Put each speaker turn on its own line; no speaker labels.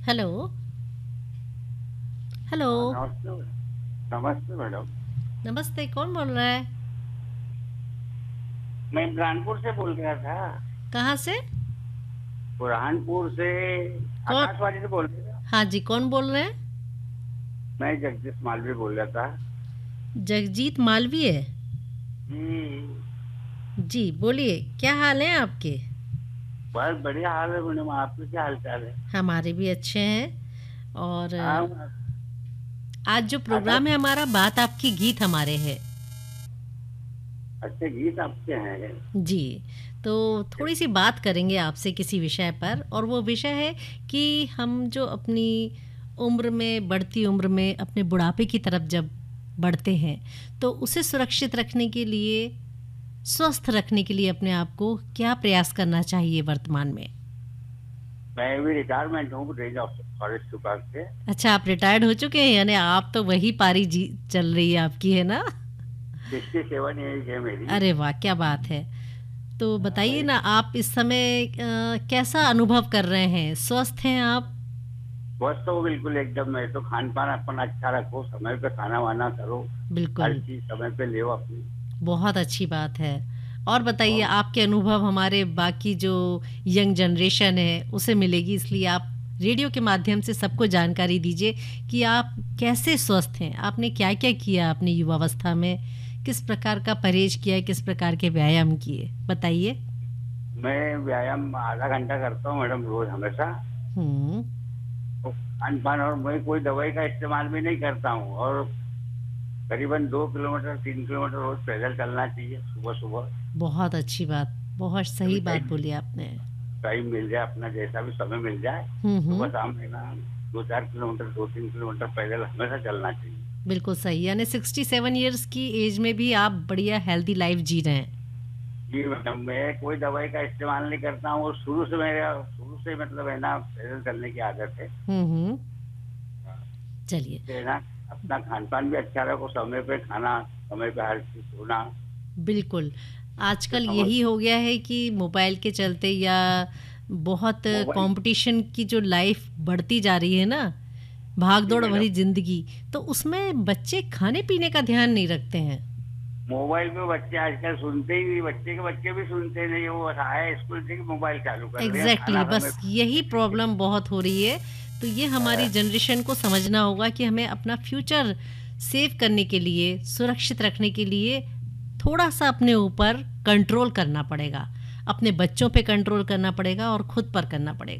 Hello. Hello.
नमस्ते। नमस्ते madam.
नमस्ते, कौन बोल रहा है?
मैं बुरहानपुर से बोल रहा था।
कहाँ से?
बुरहानपुर से।
कौन?
आकाशवाणी से बोल रहे था।
हाँ जी, कौन बोल रहे हैं?
मैं जगदीश मालवी बोल रहा था।
जगजीत मालवीय।
हम्म।
जी बोलिए, क्या हाल है आपके?
बहुत बढ़िया हाल है मैडम, आपके क्या हाल चाल है?
हमारे भी अच्छे हैं। और
हाँ।
आज जो
आकाश।
प्रोग्राम है हमारा, बात आपकी गीत हमारे है।
अच्छे गीत आपके हैं।
जी। तो थोड़ी सी बात करेंगे आपसे किसी विषय पर, और वो विषय है कि हम जो अपनी उम्र में, बढ़ती उम्र में, अपने बुढ़ापे की तरफ जब बढ़ते हैं, तो उसे सुरक्षित रखने के लिए, स्वस्थ रखने के लिए अपने आप को क्या प्रयास करना चाहिए वर्तमान में?
मैं भी रिटायरमेंट हूँ रेंज ऑफ फॉरेस्ट विभाग से।
अच्छा, आप रिटायर्ड हो चुके हैं, यानी आप तो वही पारी जी चल रही है आपकी, है ना?
67 एज है मेरी।
अरे वाह, क्या बात है! तो बताइए
मैं
ना, आप इस समय कैसा अनुभव कर रहे हैं? स्वस्थ हैं आप?
बस तो बिल्कुल एकदम। मैं तो खान पान अपना अच्छा रखो, समय पे खाना वाना करो। हर
बिल्कुल।
चीज समय पे ले अपनी।
बहुत अच्छी बात है। और बताइए,
और
आपके अनुभव हमारे बाकी जो यंग जनरेशन है उसे मिलेगी, इसलिए आप रेडियो के माध्यम से सबको जानकारी दीजिए कि आप कैसे स्वस्थ हैं, आपने क्या क्या किया अपनी युवावस्था में, किस प्रकार का परहेज किया, किस प्रकार के व्यायाम किए, बताइए।
मैं व्यायाम आधा घंटा करता हूँ मैडम, रोज हमेशा।
हम्म।
तो खान पान, और मैं कोई दवाई का इस्तेमाल भी नहीं करता हूँ। और करीबन 2 किलोमीटर 3 किलोमीटर रोज पैदल चलना चाहिए सुबह सुबह।
बहुत अच्छी बात, बहुत
कभी
सही बात
टाइम
बोली आपने।
टाइम मिल जाए, अपना जैसा भी समय मिल जाए, सुबह
हम्म।
शाम है ना, 2 4 किलोमीटर 2 3 किलोमीटर पैदल हमेशा चलना चाहिए।
बिल्कुल सही, यानी 67 ईयर्स की एज में भी आप बढ़िया हेल्दी लाइफ जी रहे हैं।
जी मैडम, मैं कोई दवाई का इस्तेमाल नहीं करता हूँ। और शुरू से मतलब है ना, पैदल चलने की आदत है।
हम्म। चलिए।
इससे है ना, अपना खान पान भी अच्छा रखो, समय पे खाना, समय पे हर चीज सोना।
बिल्कुल।
तो
आजकल
समझ।
यही हो गया है कि मोबाइल के चलते, या बहुत
मोबाइल।
कंपटीशन की जो लाइफ बढ़ती जा रही है ना, भाग
जी
दौड़
मैडम।
भरी जिंदगी, तो उसमें बच्चे खाने पीने का ध्यान नहीं रखते हैं।
मोबाइल पे बच्चे आजकल सुनते ही नहीं, बच्चे के बच्चे भी सुनते नहीं। वो आए स्कूल से कि मोबाइल चालू कर दिया,
एग्जैक्टली
खाना
exactly,
समय
बस यही
पे देंगे।
प्रॉब्लम बहुत हो रही है। तो ये हमारी जनरेशन को समझना होगा कि हमें अपना फ्यूचर सेव करने के लिए, सुरक्षित रखने के लिए, थोड़ा सा अपने ऊपर कंट्रोल करना पड़ेगा। अपने बच्चों पे कंट्रोल करना पड़ेगा और खुद पर करना पड़ेगा।